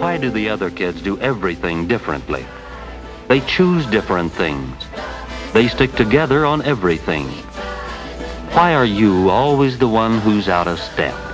Why do the other kids do everything differently? They choose different things. They stick together on everything. Why are you always the one who's out of step?